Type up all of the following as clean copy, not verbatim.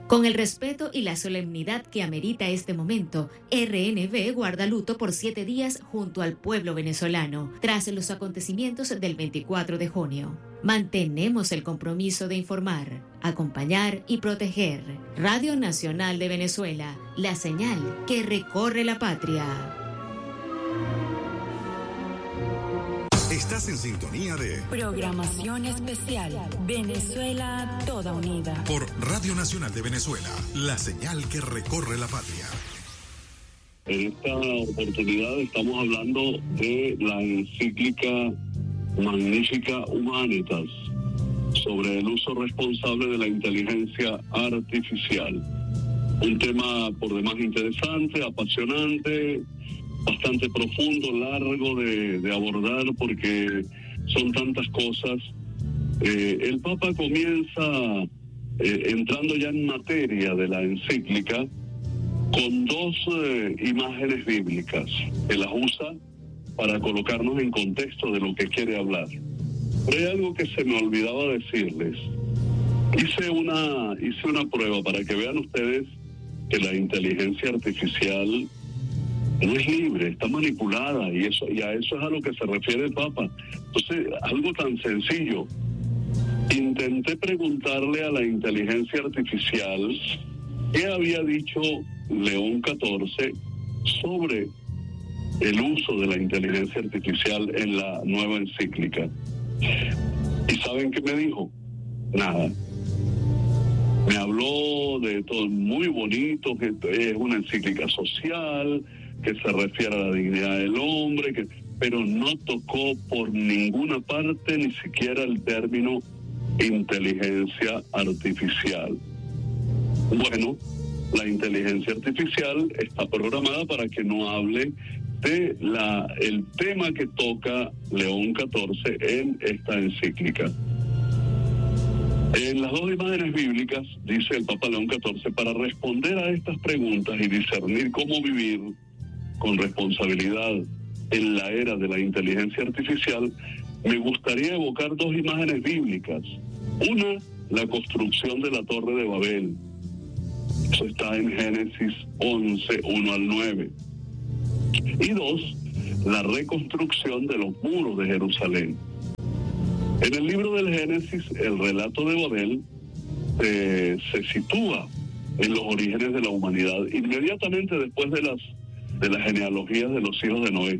Con el respeto y la solemnidad que amerita este momento, RNB guarda luto por 7 días junto al pueblo venezolano, tras los acontecimientos del 24 de junio. Mantenemos el compromiso de informar, acompañar y proteger. Radio Nacional de Venezuela, la señal que recorre la patria. Estás en sintonía de Programación Especial Venezuela Toda Unida por Radio Nacional de Venezuela, la señal que recorre la patria. En esta oportunidad estamos hablando de la encíclica Magnificat Humanitas sobre el uso responsable de la inteligencia artificial. Un tema por demás interesante, apasionante, bastante profundo, largo de abordar porque son tantas cosas. El Papa comienza entrando ya en materia de la encíclica con 2 imágenes bíblicas que las usa para colocarnos en contexto de lo que quiere hablar. Pero hay algo que se me olvidaba decirles. Hice una prueba para que vean ustedes que la inteligencia artificial no es libre, está manipulada, y a eso es a lo que se refiere el Papa. Entonces, algo tan sencillo. Intenté preguntarle a la inteligencia artificial qué había dicho León XIV sobre el uso de la inteligencia artificial en la nueva encíclica. ¿Y saben qué me dijo? Nada. Me habló de todo muy bonito, que es una encíclica social, que se refiere a la dignidad del hombre, pero no tocó por ninguna parte ni siquiera el término inteligencia artificial. Bueno, la inteligencia artificial está programada para que no hable de el tema que toca León XIV en esta encíclica. En las 2 imágenes bíblicas, dice el Papa León XIV, para responder a estas preguntas y discernir cómo vivir con responsabilidad en la era de la inteligencia artificial, me gustaría evocar 2 imágenes bíblicas. Una, la construcción de la Torre de Babel. Eso está en Génesis 11, 1 al 9. Y 2, la reconstrucción de los muros de Jerusalén. En el libro del Génesis, el relato de Babel se sitúa en los orígenes de la humanidad, inmediatamente después de las genealogías de los hijos de Noé.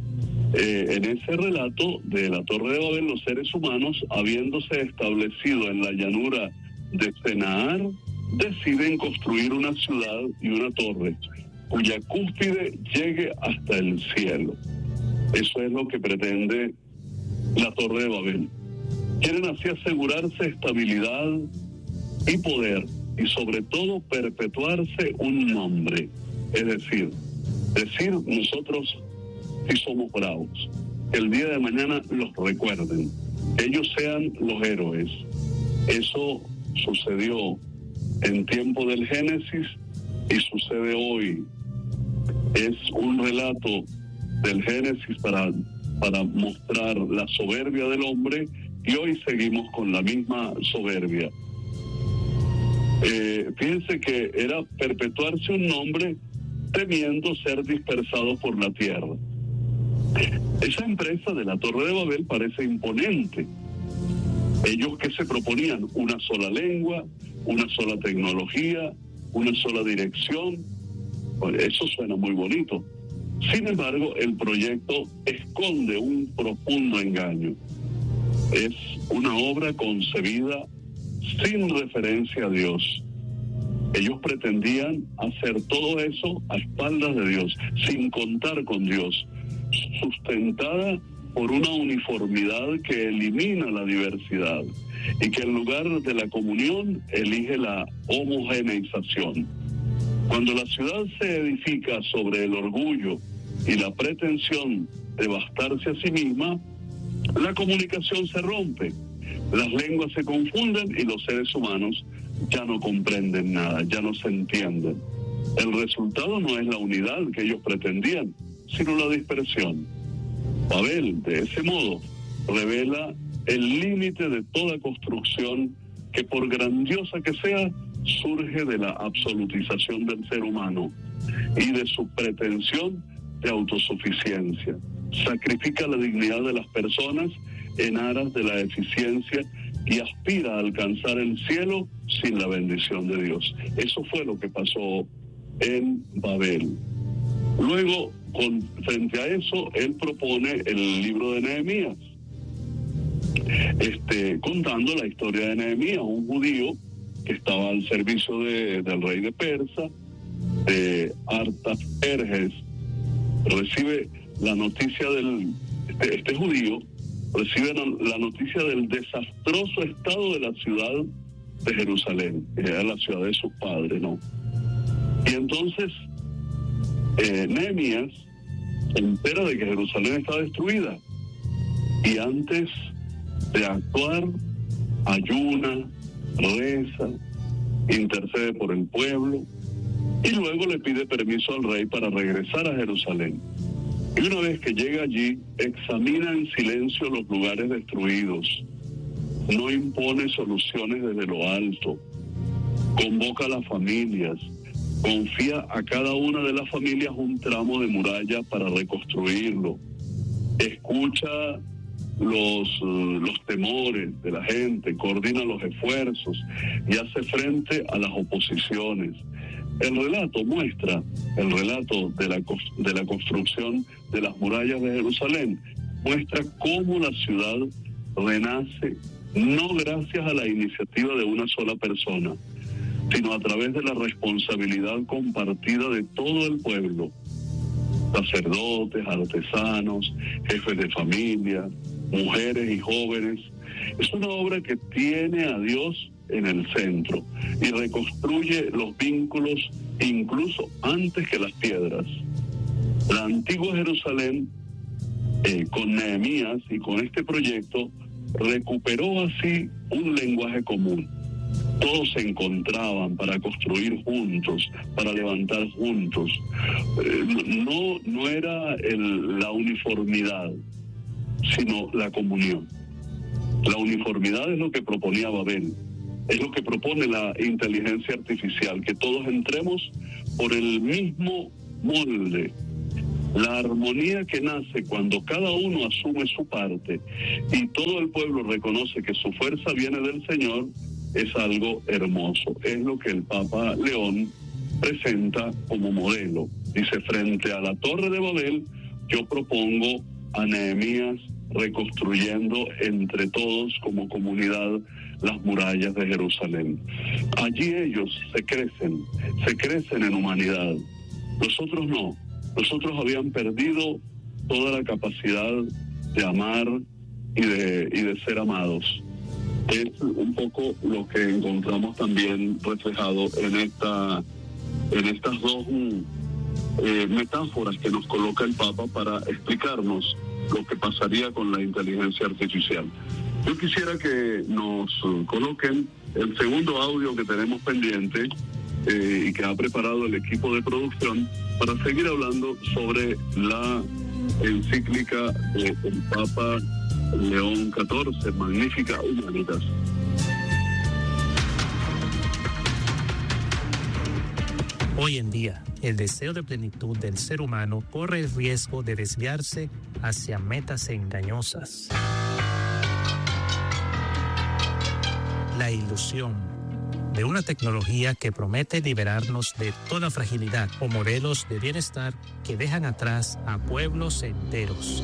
En ese relato de la Torre de Babel, los seres humanos, habiéndose establecido en la llanura de Sennaar, deciden construir una ciudad y una torre cuya cúspide llegue hasta el cielo. Eso es lo que pretende la Torre de Babel. Quieren así asegurarse estabilidad y poder, y sobre todo perpetuarse un nombre. Es decir, nosotros sí somos bravos, que el día de mañana los recuerden, que ellos sean los héroes. Eso sucedió en tiempo del Génesis y sucede hoy. Es un relato del Génesis para mostrar la soberbia del hombre, y hoy seguimos con la misma soberbia. Fíjense que era perpetuarse un nombre temiendo ser dispersados por la tierra. Esa empresa de la Torre de Babel parece imponente. Ellos que se proponían una sola lengua, una sola tecnología, una sola dirección. Bueno, eso suena muy bonito. Sin embargo, el proyecto esconde un profundo engaño. Es una obra concebida sin referencia a Dios. Ellos pretendían hacer todo eso a espaldas de Dios, sin contar con Dios, sustentada por una uniformidad que elimina la diversidad y que en lugar de la comunión elige la homogeneización. Cuando la ciudad se edifica sobre el orgullo y la pretensión de bastarse a sí misma, la comunicación se rompe, las lenguas se confunden y los seres humanos ya no comprenden nada, ya no se entienden. El resultado no es la unidad que ellos pretendían, sino la dispersión. Babel, de ese modo, revela el límite de toda construcción que, por grandiosa que sea, surge de la absolutización del ser humano y de su pretensión de autosuficiencia. Sacrifica la dignidad de las personas en aras de la eficiencia y aspira a alcanzar el cielo sin la bendición de Dios. Eso fue lo que pasó en Babel. Luego, frente a eso, él propone el libro de Nehemías, contando la historia de Nehemías, un judío que estaba al servicio del rey de Persa, de Artajerjes. Recibe la noticia este judío recibe la noticia del desastroso estado de la ciudad de Jerusalén, que era la ciudad de sus padres, ¿no? Y entonces Nehemías se entera de que Jerusalén está destruida, y antes de actuar, ayuna, reza, intercede por el pueblo, y luego le pide permiso al rey para regresar a Jerusalén. Y una vez que llega allí, examina en silencio los lugares destruidos, no impone soluciones desde lo alto, convoca a las familias, confía a cada una de las familias un tramo de muralla para reconstruirlo, escucha los temores de la gente, coordina los esfuerzos y hace frente a las oposiciones. El relato muestra, el relato de la construcción de las murallas de Jerusalén, muestra cómo la ciudad renace, no gracias a la iniciativa de una sola persona, sino a través de la responsabilidad compartida de todo el pueblo, sacerdotes, artesanos, jefes de familia, mujeres y jóvenes. Es una obra que tiene a Dios en el centro y reconstruye los vínculos incluso antes que las piedras. La antigua Jerusalén, con Nehemías y con este proyecto, recuperó así un lenguaje común. Todos se encontraban para construir juntos, para levantar juntos. No era la uniformidad, sino la comunión. La uniformidad es lo que proponía Babel, es lo que propone la inteligencia artificial, que todos entremos por el mismo molde. La armonía que nace cuando cada uno asume su parte y todo el pueblo reconoce que su fuerza viene del Señor, es algo hermoso. Es lo que el Papa León presenta como modelo. Dice, frente a la Torre de Babel, yo propongo a Nehemías reconstruyendo entre todos como comunidad las murallas de Jerusalén. Allí ellos se crecen en humanidad. Nosotros no. Nosotros habían perdido toda la capacidad de amar y de ser amados. Es un poco lo que encontramos también reflejado en estas dos metáforas que nos coloca el Papa para explicarnos lo que pasaría con la inteligencia artificial. Yo quisiera que nos coloquen el segundo audio que tenemos pendiente y que ha preparado el equipo de producción para seguir hablando sobre la encíclica del Papa León XIV, Magnificat Humanitas. Hoy en día, el deseo de plenitud del ser humano corre el riesgo de desviarse hacia metas engañosas. La ilusión de una tecnología que promete liberarnos de toda fragilidad o modelos de bienestar que dejan atrás a pueblos enteros.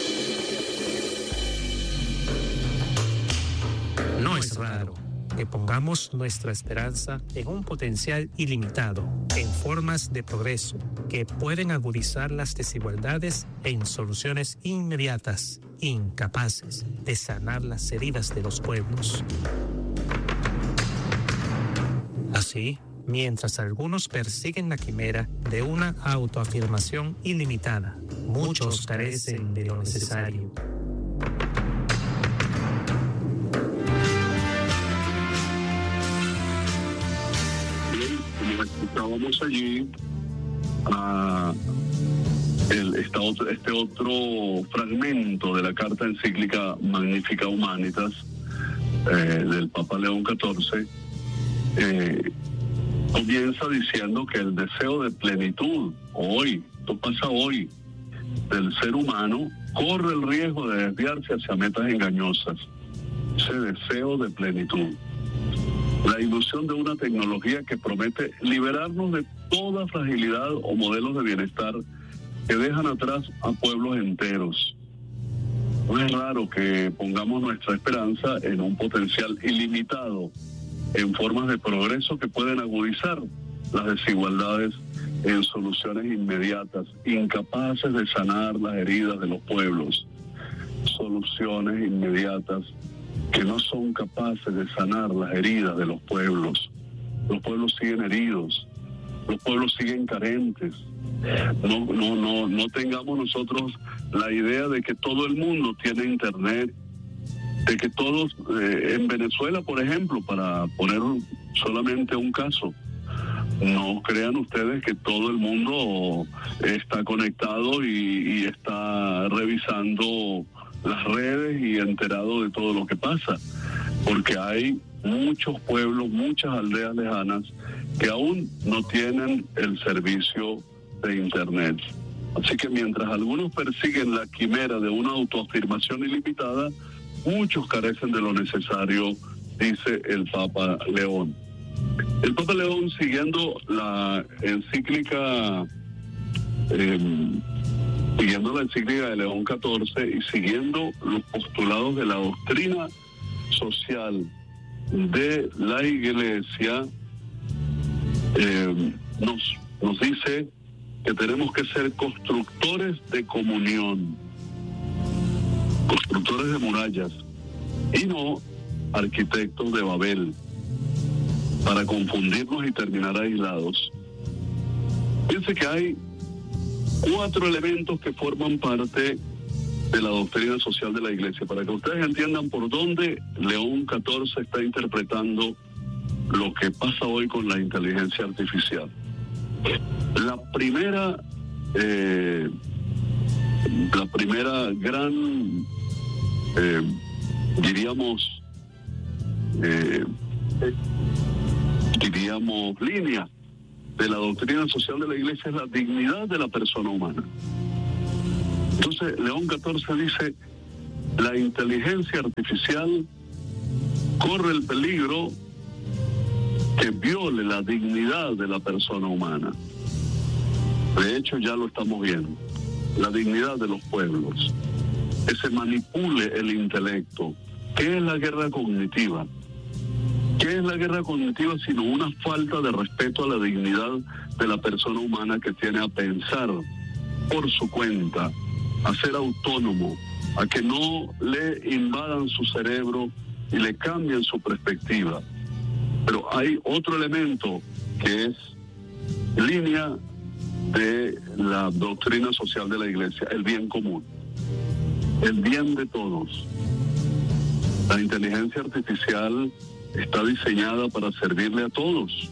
No es raro que pongamos nuestra esperanza en un potencial ilimitado, en formas de progreso que pueden agudizar las desigualdades en soluciones inmediatas, incapaces de sanar las heridas de los pueblos. Así, mientras algunos persiguen la quimera de una autoafirmación ilimitada, muchos carecen de lo necesario. Escuchábamos allí este otro fragmento de la carta encíclica Magnificat Humanitas del Papa León XIV, comienza diciendo que el deseo de plenitud, hoy, esto pasa hoy, del ser humano, corre el riesgo de desviarse hacia metas engañosas. Ese deseo de plenitud. La ilusión de una tecnología que promete liberarnos de toda fragilidad o modelos de bienestar que dejan atrás a pueblos enteros. No es raro que pongamos nuestra esperanza en un potencial ilimitado, en formas de progreso que pueden agudizar las desigualdades en soluciones inmediatas, incapaces de sanar las heridas de los pueblos. Soluciones inmediatas que no son capaces de sanar las heridas de los pueblos. Los pueblos siguen heridos, los pueblos siguen carentes. No tengamos nosotros la idea de que todo el mundo tiene internet, de que todos, en Venezuela, por ejemplo, para poner solamente un caso, no crean ustedes que todo el mundo está conectado y está revisando las redes y enterado de todo lo que pasa, porque hay muchos pueblos, muchas aldeas lejanas que aún no tienen el servicio de internet. Así que mientras algunos persiguen la quimera de una autoafirmación ilimitada, muchos carecen de lo necesario, dice el Papa León. El Papa León, siguiendo la encíclica de León XIV y siguiendo los postulados de la doctrina social de la Iglesia, nos dice que tenemos que ser constructores de comunión, constructores de murallas, y no arquitectos de Babel, para confundirnos y terminar aislados. Piense que hay 4 elementos que forman parte de la doctrina social de la Iglesia, para que ustedes entiendan por dónde León XIV está interpretando lo que pasa hoy con la inteligencia artificial. La primera gran, diríamos, línea de la doctrina social de la Iglesia es la dignidad de la persona humana. Entonces, León XIV dice, la inteligencia artificial corre el peligro que viole la dignidad de la persona humana. De hecho, ya lo estamos viendo. La dignidad de los pueblos. Que se manipule el intelecto. ¿Qué es la guerra cognitiva? ¿Qué es la guerra cognitiva sino una falta de respeto a la dignidad de la persona humana que tiene a pensar por su cuenta, a ser autónomo, a que no le invadan su cerebro y le cambien su perspectiva? Pero hay otro elemento que es línea de la doctrina social de la Iglesia, el bien común, el bien de todos. La inteligencia artificial está diseñada para servirle a todos.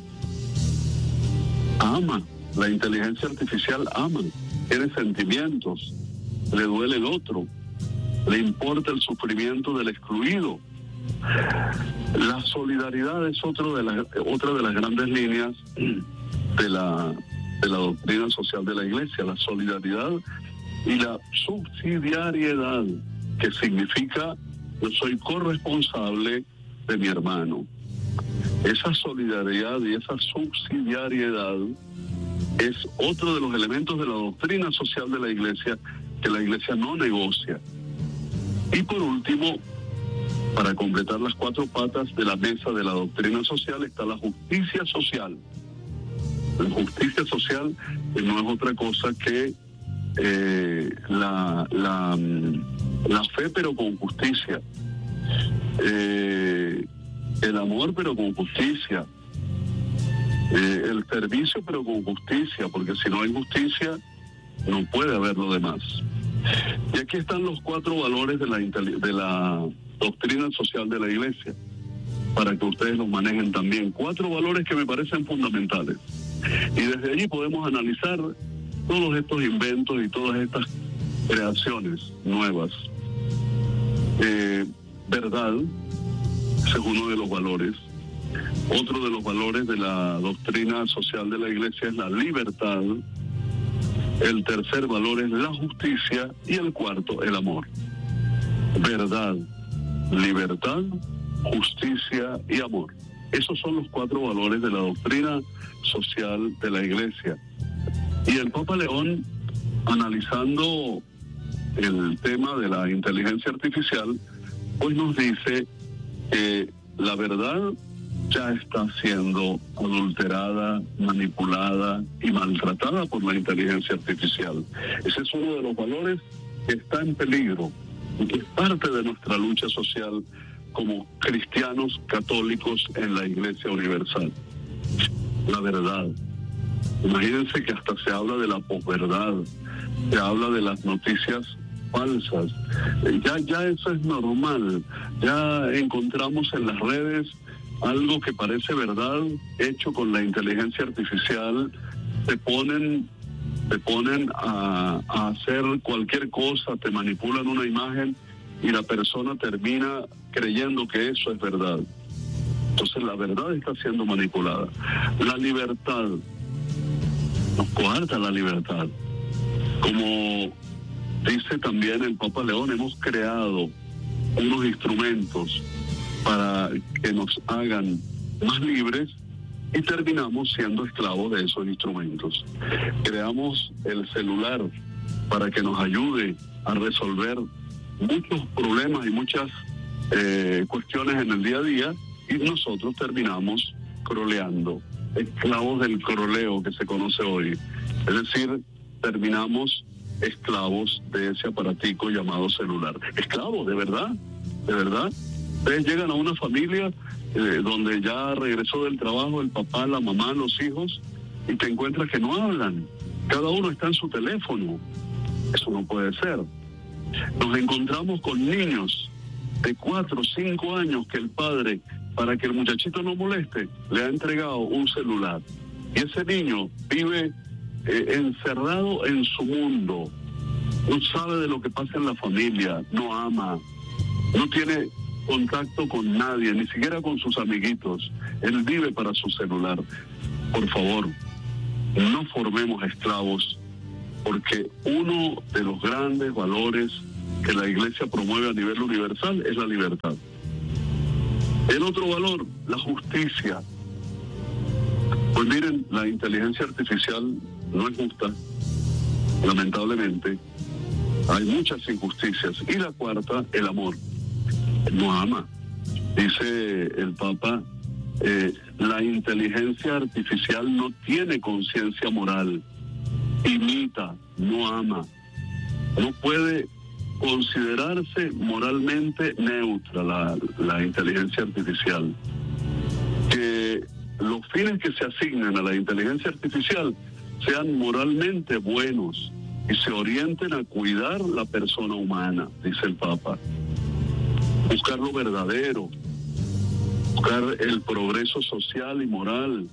Ama, la inteligencia artificial ama, tiene sentimientos, le duele el otro, le importa el sufrimiento del excluido. La solidaridad es otra de las grandes líneas de la doctrina social de la Iglesia, la solidaridad y la subsidiariedad, que significa yo soy corresponsable de mi hermano. Esa solidaridad y esa subsidiariedad es otro de los elementos de la doctrina social de la Iglesia que la Iglesia no negocia. Y por último, para completar las 4 patas de la mesa de la doctrina social, está la justicia social. La justicia social que no es otra cosa que la fe pero con justicia, el amor pero con justicia, el servicio pero con justicia, porque si no hay justicia no puede haber lo demás. Y aquí están los 4 valores de la doctrina social de la Iglesia, para que ustedes los manejen también. 4 valores que me parecen fundamentales. Y desde allí podemos analizar todos estos inventos y todas estas creaciones nuevas. Verdad, ese es uno de los valores. Otro de los valores de la doctrina social de la Iglesia es la libertad. El tercer valor es la justicia y el cuarto, el amor. Verdad, libertad, justicia y amor. Esos son los 4 valores de la doctrina social de la Iglesia. Y el Papa León, analizando el tema de la inteligencia artificial, pues nos dice que la verdad ya está siendo adulterada, manipulada y maltratada por la inteligencia artificial. Ese es uno de los valores que está en peligro y que es parte de nuestra lucha social como cristianos católicos en la Iglesia Universal. La verdad. Imagínense que hasta se habla de la posverdad, se habla de las noticias falsas. Ya eso es normal. Ya encontramos en las redes algo que parece verdad, hecho con la inteligencia artificial. Te ponen a hacer cualquier cosa, te manipulan una imagen y la persona termina creyendo que eso es verdad. Entonces la verdad está siendo manipulada. La libertad, nos coarta la libertad. Como dice también el Papa León, hemos creado unos instrumentos para que nos hagan más libres y terminamos siendo esclavos de esos instrumentos. Creamos el celular para que nos ayude a resolver muchos problemas y muchas cuestiones en el día a día, y nosotros terminamos croleando, esclavos del croleo que se conoce hoy. Es decir, terminamos esclavos de ese aparatico llamado celular. Esclavos, de verdad, de verdad. Ustedes llegan a una familia donde ya regresó del trabajo el papá, la mamá, los hijos, y te encuentras que no hablan. Cada uno está en su teléfono. Eso no puede ser. Nos encontramos con niños de 4 o 5 años que el padre, para que el muchachito no moleste, le ha entregado un celular. Y ese niño vive encerrado en su mundo. No sabe de lo que pasa en la familia, no ama, no tiene contacto con nadie, ni siquiera con sus amiguitos. Él vive para su celular. Por favor, no formemos esclavos, porque uno de los grandes valores que la Iglesia promueve a nivel universal es la libertad. El otro valor, la justicia. Pues miren, la inteligencia artificial no es justa, lamentablemente. Hay muchas injusticias. Y la cuarta, el amor. No ama. Dice el Papa, la inteligencia artificial no tiene conciencia moral, imita, no ama, no puede considerarse moralmente neutra la inteligencia artificial. Que los fines que se asignen a la inteligencia artificial sean moralmente buenos y se orienten a cuidar la persona humana, dice el Papa. Buscar lo verdadero, buscar el progreso social y moral.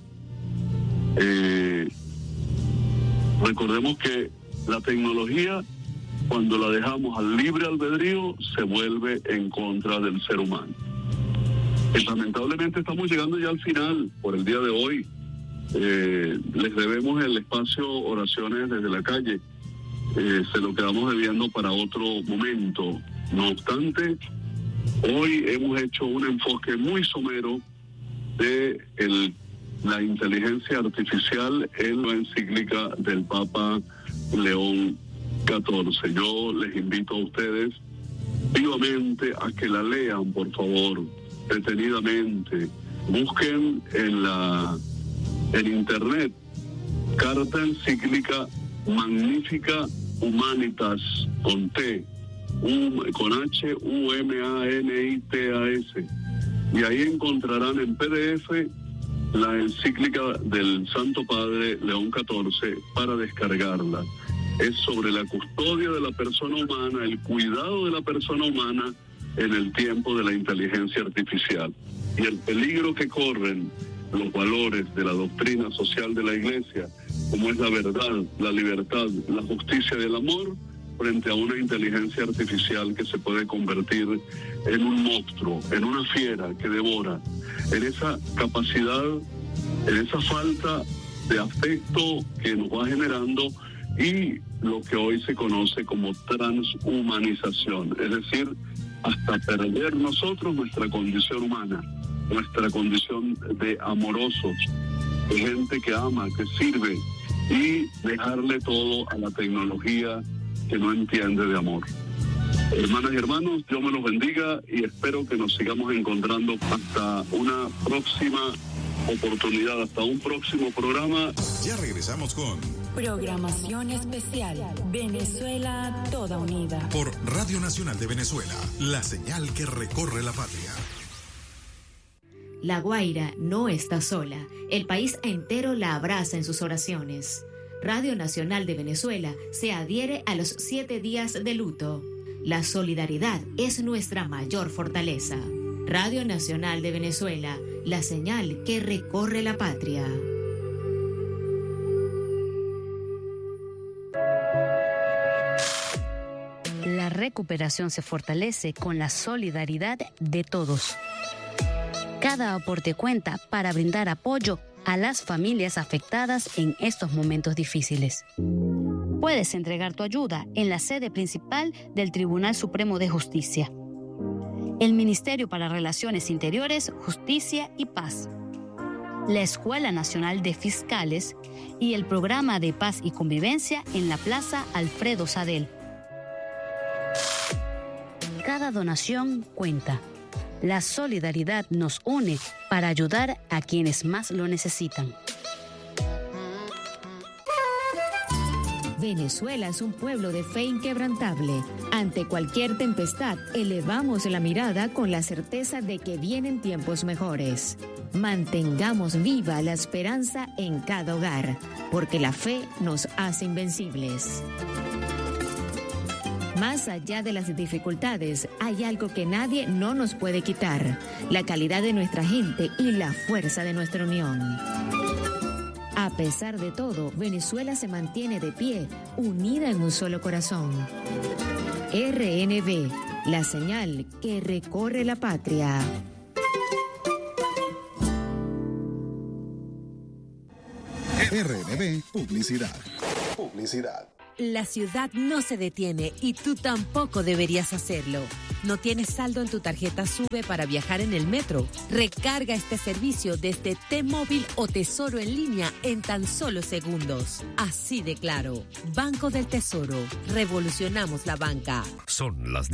Recordemos que la tecnología, cuando la dejamos al libre albedrío, se vuelve en contra del ser humano. Y lamentablemente estamos llegando ya al final por el día de hoy. Les debemos el espacio Oraciones desde la Calle. Se lo quedamos debiendo para otro momento. No obstante, hoy hemos hecho un enfoque muy somero de la inteligencia artificial en la encíclica del Papa León XIV. Yo les invito a ustedes vivamente a que la lean, por favor, detenidamente. Busquen en internet Carta Encíclica Magnifica Humanitas, con T, con H, Humanitas, y ahí encontrarán en PDF la encíclica del Santo Padre León XIV para descargarla. Es sobre la custodia de la persona humana, el cuidado de la persona humana en el tiempo de la inteligencia artificial y el peligro que corren los valores de la doctrina social de la Iglesia, como es la verdad, la libertad, la justicia y el amor, frente a una inteligencia artificial que se puede convertir en un monstruo, en una fiera que devora, en esa capacidad, en esa falta de afecto que nos va generando y lo que hoy se conoce como transhumanización, es decir, hasta perder nosotros nuestra condición humana, nuestra condición de amorosos, de gente que ama, que sirve, y dejarle todo a la tecnología que no entiende de amor. Hermanas y hermanos, Dios me los bendiga y espero que nos sigamos encontrando hasta una próxima oportunidad, hasta un próximo programa. Ya regresamos con Programación especial. Venezuela toda unida. por Radio Nacional de Venezuela, la señal que recorre la patria. La Guaira no está sola. El país entero la abraza en sus oraciones. Radio Nacional de Venezuela se adhiere a los 7 días de luto. La solidaridad es nuestra mayor fortaleza. Radio Nacional de Venezuela, la señal que recorre la patria. La recuperación se fortalece con la solidaridad de todos. Cada aporte cuenta para brindar apoyo a las familias afectadas en estos momentos difíciles. Puedes entregar tu ayuda en la sede principal del Tribunal Supremo de Justicia, el Ministerio para Relaciones Interiores, Justicia y Paz, la Escuela Nacional de Fiscales y el Programa de Paz y Convivencia en la Plaza Alfredo Sadel. Cada donación cuenta. La solidaridad nos une para ayudar a quienes más lo necesitan. Venezuela es un pueblo de fe inquebrantable. Ante cualquier tempestad, elevamos la mirada con la certeza de que vienen tiempos mejores. Mantengamos viva la esperanza en cada hogar, porque la fe nos hace invencibles. Más allá de las dificultades, hay algo que nadie no nos puede quitar: la calidad de nuestra gente y la fuerza de nuestra unión. A pesar de todo, Venezuela se mantiene de pie, unida en un solo corazón. RNV, la señal que recorre la patria. RNB Publicidad. Publicidad. La ciudad no se detiene y tú tampoco deberías hacerlo. ¿No tienes saldo en tu tarjeta SUBE para viajar en el metro? Recarga este servicio desde T-Móvil o Tesoro en línea en tan solo segundos. Así de claro. Banco del Tesoro. Revolucionamos la banca. Son las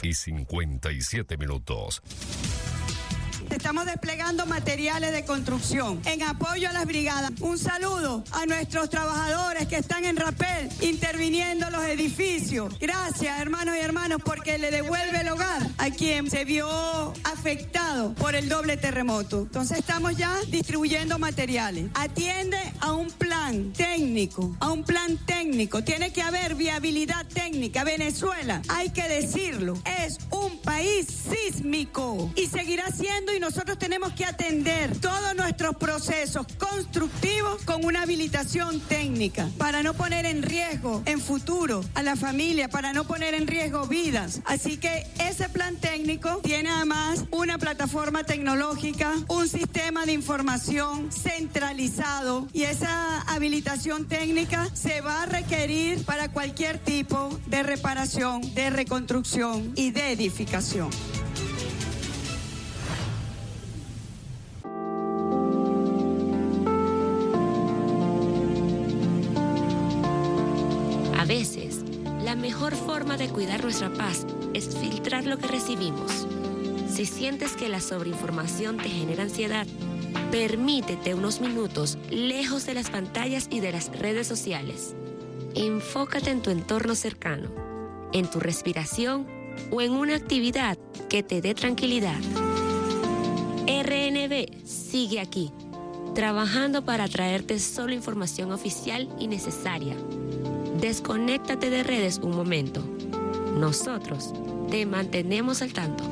10:57. Estamos desplegando materiales de construcción en apoyo a las brigadas. Un saludo a nuestros trabajadores que están en Rapel interviniendo los edificios. Gracias, hermanos y hermanas, porque le devuelve el hogar a quien se vio afectado por el doble terremoto. Entonces estamos ya distribuyendo materiales. Atiende a un plan técnico, Tiene que haber viabilidad técnica. Venezuela, hay que decirlo, es un país sísmico y seguirá siendo, y nosotros tenemos que atender todos nuestros procesos constructivos con una habilitación técnica para no poner en riesgo en futuro a la familia, para no poner en riesgo vidas. Así que ese plan técnico tiene además una plataforma tecnológica, un sistema de información centralizado, y esa habilitación técnica se va a requerir para cualquier tipo de reparación, de reconstrucción y de edificación. A veces, la mejor forma de cuidar nuestra paz es filtrar lo que recibimos. Si sientes que la sobreinformación te genera ansiedad, permítete unos minutos lejos de las pantallas y de las redes sociales. Enfócate en tu entorno cercano, en tu respiración o en una actividad que te dé tranquilidad. RNB sigue aquí, trabajando para traerte solo información oficial y necesaria. Desconéctate de redes un momento. Nosotros te mantenemos al tanto.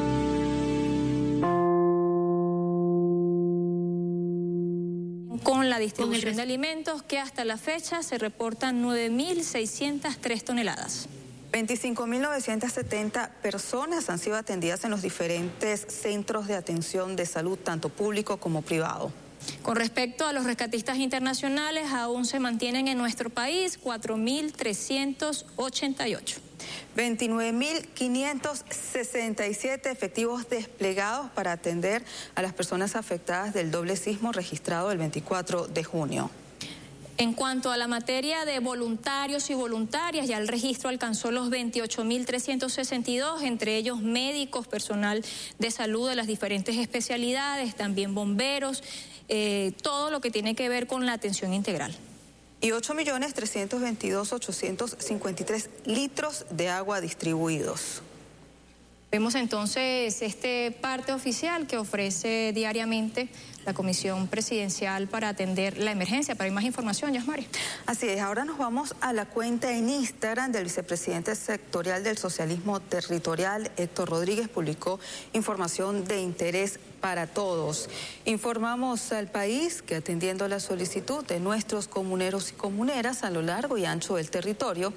Con la distribución de alimentos, que hasta la fecha se reportan 9.603 toneladas. 25.970 personas han sido atendidas en los diferentes centros de atención de salud, tanto público como privado. Con respecto a los rescatistas internacionales, aún se mantienen en nuestro país 4.388. 29.567 efectivos desplegados para atender a las personas afectadas del doble sismo registrado el 24 de junio. En cuanto a la materia de voluntarios y voluntarias, ya el registro alcanzó los 28.362, entre ellos médicos, personal de salud de las diferentes especialidades, también bomberos, todo lo que tiene que ver con la atención integral. Y 8.322.853 litros de agua distribuidos. Vemos entonces este parte oficial que ofrece diariamente la Comisión Presidencial para atender la emergencia. Para más información, Yasmari. Así es, ahora nos vamos a la cuenta en Instagram del vicepresidente sectorial del Socialismo Territorial, Héctor Rodríguez, publicó información de interés para todos. Informamos al país que atendiendo la solicitud de nuestros comuneros y comuneras a lo largo y ancho del territorio,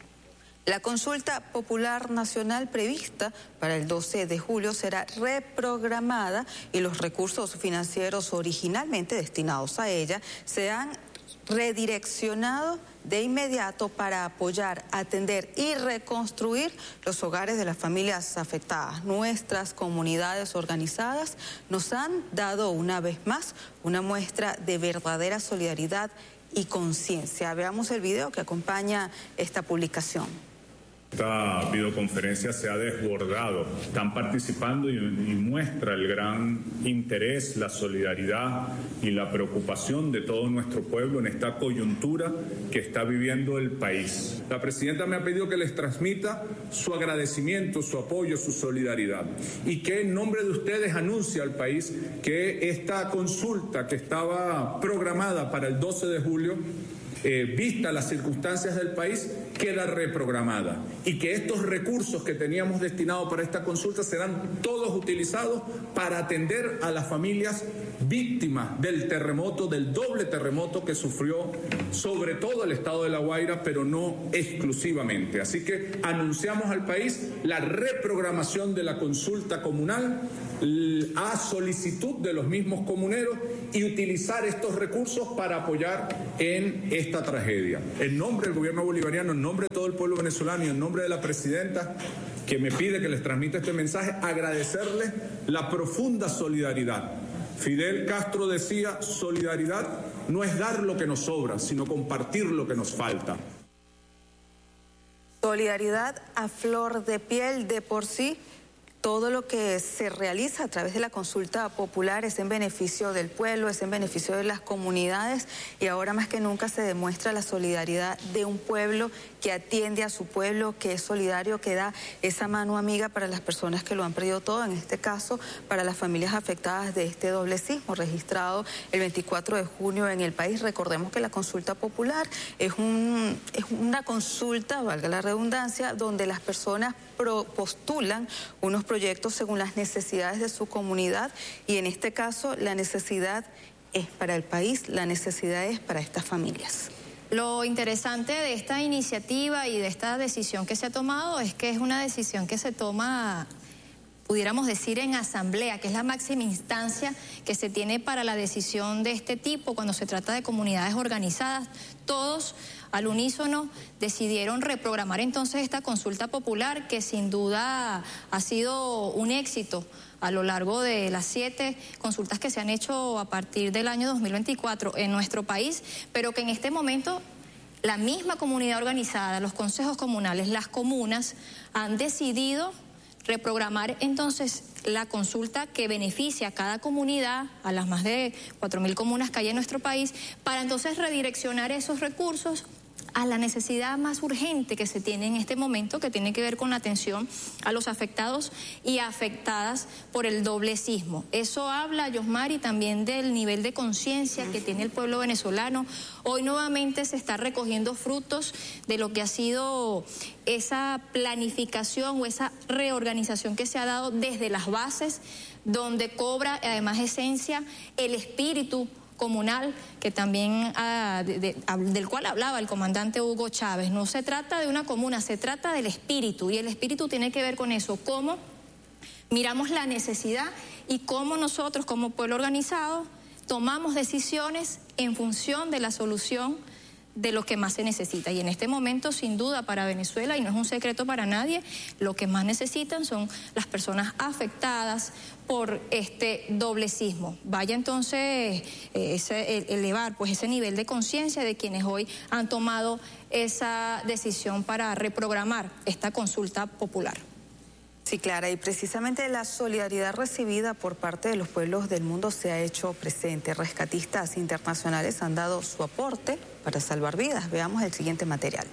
la consulta popular nacional prevista para el 12 de julio será reprogramada y los recursos financieros originalmente destinados a ella se han redireccionado de inmediato para apoyar, atender y reconstruir los hogares de las familias afectadas. Nuestras comunidades organizadas nos han dado una vez más una muestra de verdadera solidaridad y conciencia. Veamos el video que acompaña esta publicación. Esta videoconferencia se ha desbordado, están participando y muestra el gran interés, la solidaridad y la preocupación de todo nuestro pueblo en esta coyuntura que está viviendo el país. La presidenta me ha pedido que les transmita su agradecimiento, su apoyo, su solidaridad y que en nombre de ustedes anuncie al país que esta consulta que estaba programada para el 12 de julio, vista las circunstancias del país, queda reprogramada y que estos recursos que teníamos destinados para esta consulta serán todos utilizados para atender a las familias víctimas del terremoto, del doble terremoto que sufrió sobre todo el estado de La Guaira, pero no exclusivamente. Así que anunciamos al país la reprogramación de la consulta comunal a solicitud de los mismos comuneros y utilizar estos recursos para apoyar en esta tragedia. En nombre del gobierno bolivariano, en nombre de todo el pueblo venezolano y en nombre de la presidenta, que me pide que les transmita este mensaje, agradecerles la profunda solidaridad. Fidel Castro decía, solidaridad no es dar lo que nos sobra, sino compartir lo que nos falta. Solidaridad a flor de piel. De por sí, todo lo que se realiza a través de la consulta popular es en beneficio del pueblo, es en beneficio de las comunidades y ahora más que nunca se demuestra la solidaridad de un pueblo que atiende a su pueblo, que es solidario, que da esa mano amiga para las personas que lo han perdido todo, en este caso para las familias afectadas de este doble sismo registrado el 24 de junio en el país. Recordemos que la consulta popular es una consulta, valga la redundancia, donde las personas postulan unos proyectos según las necesidades de su comunidad y en este caso la necesidad es para el país, la necesidad es para estas familias. Lo interesante de esta iniciativa y de esta decisión que se ha tomado es que es una decisión que se toma, pudiéramos decir, en asamblea, que es la máxima instancia que se tiene para la decisión de este tipo cuando se trata de comunidades organizadas. Todos al unísono decidieron reprogramar entonces esta consulta popular que sin duda ha sido un éxito a lo largo de las 7 consultas que se han hecho a partir del año 2024 en nuestro país, pero que en este momento la misma comunidad organizada, los consejos comunales, las comunas han decidido reprogramar entonces la consulta que beneficia a cada comunidad, a las más de 4.000 comunas que hay en nuestro país, para entonces redireccionar esos recursos a la necesidad más urgente que se tiene en este momento, que tiene que ver con la atención a los afectados y afectadas por el doble sismo. Eso habla, Yosmari, también del nivel de conciencia que tiene el pueblo venezolano. Hoy nuevamente se está recogiendo frutos de lo que ha sido esa planificación o esa reorganización que se ha dado desde las bases, donde cobra además esencia el espíritu comunal que también del cual hablaba el comandante Hugo Chávez. No se trata de una comuna, se trata del espíritu, y el espíritu tiene que ver con eso, cómo miramos la necesidad y cómo nosotros como pueblo organizado tomamos decisiones en función de la solución de lo que más se necesita. Y en este momento, sin duda, para Venezuela, y no es un secreto para nadie, lo que más necesitan son las personas afectadas por este doblecismo. Vaya entonces elevar pues ese nivel de conciencia de quienes hoy han tomado esa decisión para reprogramar esta consulta popular. Sí, Clara, y precisamente la solidaridad recibida por parte de los pueblos del mundo se ha hecho presente. Rescatistas internacionales han dado su aporte para salvar vidas. Veamos el siguiente material.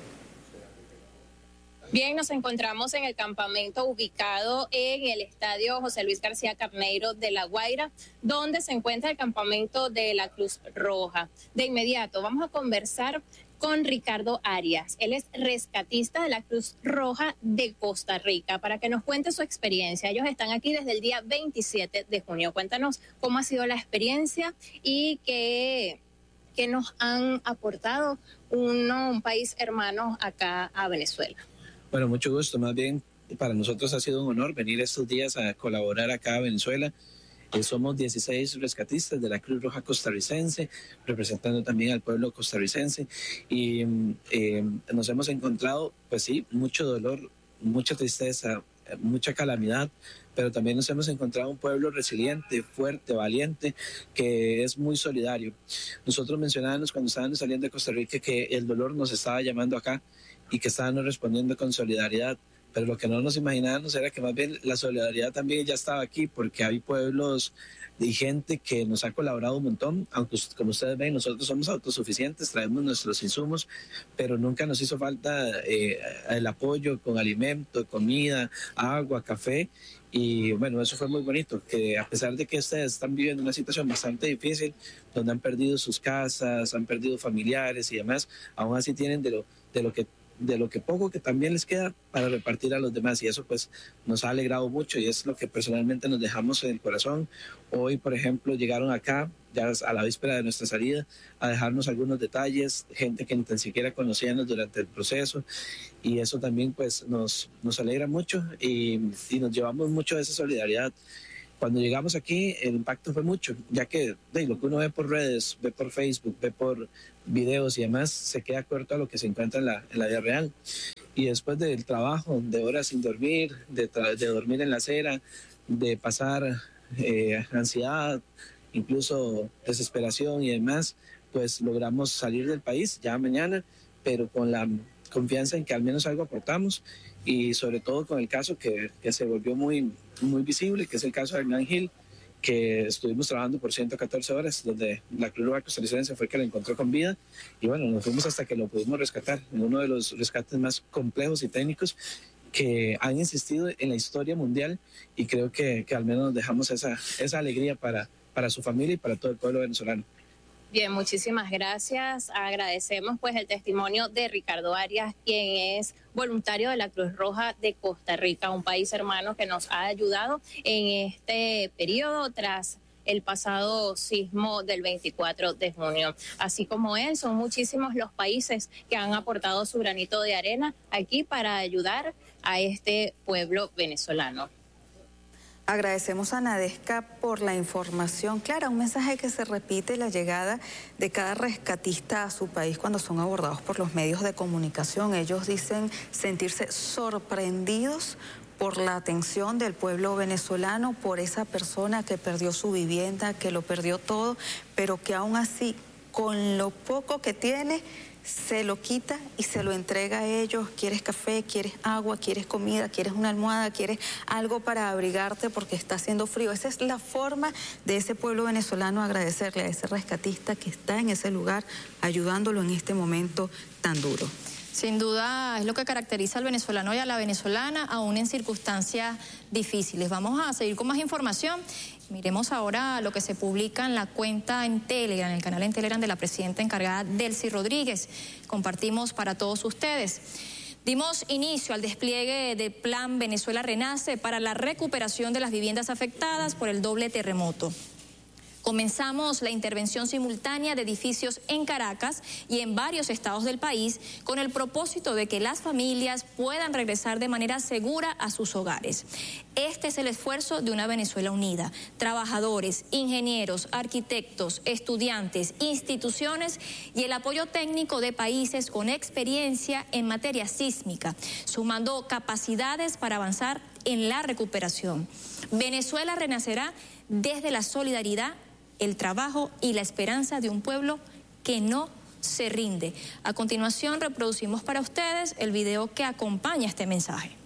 Bien, nos encontramos en el campamento ubicado en el estadio José Luis García Carneiro de La Guaira, donde se encuentra el campamento de la Cruz Roja. De inmediato vamos a conversar con Ricardo Arias. Él es rescatista de la Cruz Roja de Costa Rica, para que nos cuente su experiencia. Ellos están aquí desde el día 27 de junio. Cuéntanos cómo ha sido la experiencia y qué nos han aportado un país hermano acá a Venezuela. Bueno, mucho gusto. Más bien, para nosotros ha sido un honor venir estos días a colaborar acá a Venezuela. Somos 16 rescatistas de la Cruz Roja costarricense, representando también al pueblo costarricense, y nos hemos encontrado, pues sí, mucho dolor, mucha tristeza, mucha calamidad, pero también nos hemos encontrado un pueblo resiliente, fuerte, valiente, que es muy solidario. Nosotros mencionábamos cuando estábamos saliendo de Costa Rica que el dolor nos estaba llamando acá y que estábamos respondiendo con solidaridad. Pero lo que no nos imaginábamos era que más bien la solidaridad también ya estaba aquí, porque hay pueblos y gente que nos ha colaborado un montón, aunque como ustedes ven nosotros somos autosuficientes, traemos nuestros insumos, pero nunca nos hizo falta el apoyo con alimento, comida, agua, café. Y bueno, eso fue muy bonito, que a pesar de que ustedes están viviendo una situación bastante difícil, donde han perdido sus casas, han perdido familiares y demás, aún así tienen de lo que poco que también les queda para repartir a los demás, y eso pues nos ha alegrado mucho y es lo que personalmente nos dejamos en el corazón. Hoy, por ejemplo, llegaron acá ya a la víspera de nuestra salida a dejarnos algunos detalles, gente que ni tan siquiera conocíamos durante el proceso, y eso también pues nos alegra mucho y nos llevamos mucho de esa solidaridad. Cuando llegamos aquí, el impacto fue mucho, ya que lo que uno ve por redes, ve por Facebook, ve por videos y demás, se queda corto a lo que se encuentra en la vida real. Y después del trabajo, de horas sin dormir, de dormir en la acera, de pasar ansiedad, incluso desesperación y demás, pues logramos salir del país ya mañana, pero con la confianza en que al menos algo aportamos, y sobre todo con el caso que se volvió muy visible, que es el caso de Hernán Gil, que estuvimos trabajando por 114 horas, donde la Cruz Roja costarricense fue que lo encontró con vida, y bueno, nos fuimos hasta que lo pudimos rescatar, en uno de los rescates más complejos y técnicos que han existido en la historia mundial, y creo que al menos nos dejamos esa alegría para su familia y para todo el pueblo venezolano. Bien, muchísimas gracias. Agradecemos pues el testimonio de Ricardo Arias, quien es voluntario de la Cruz Roja de Costa Rica, un país hermano que nos ha ayudado en este periodo tras el pasado sismo del 24 de junio. Así como él, son muchísimos los países que han aportado su granito de arena aquí para ayudar a este pueblo venezolano. Agradecemos a Nadesca por la información. Clara, un mensaje que se repite: la llegada de cada rescatista a su país cuando son abordados por los medios de comunicación. Ellos dicen sentirse sorprendidos por la atención del pueblo venezolano, por esa persona que perdió su vivienda, que lo perdió todo, pero que aún así, con lo poco que tiene, se lo quita y se lo entrega a ellos. Quieres café, quieres agua, quieres comida, quieres una almohada, quieres algo para abrigarte porque está haciendo frío. Esa es la forma de ese pueblo venezolano agradecerle a ese rescatista que está en ese lugar ayudándolo en este momento tan duro. Sin duda es lo que caracteriza al venezolano y a la venezolana, aún en circunstancias difíciles. Vamos a seguir con más información. Miremos ahora lo que se publica en la cuenta en Telegram, en el canal en Telegram de la presidenta encargada, Delcy Rodríguez. Compartimos para todos ustedes. Dimos inicio al despliegue del Plan Venezuela Renace para la recuperación de las viviendas afectadas por el doble terremoto. Comenzamos la intervención simultánea de edificios en Caracas y en varios estados del país con el propósito de que las familias puedan regresar de manera segura a sus hogares. Este es el esfuerzo de una Venezuela unida. Trabajadores, ingenieros, arquitectos, estudiantes, instituciones y el apoyo técnico de países con experiencia en materia sísmica, sumando capacidades para avanzar en la recuperación. Venezuela renacerá desde la solidaridad, el trabajo y la esperanza de un pueblo que no se rinde. A continuación reproducimos para ustedes el video que acompaña este mensaje.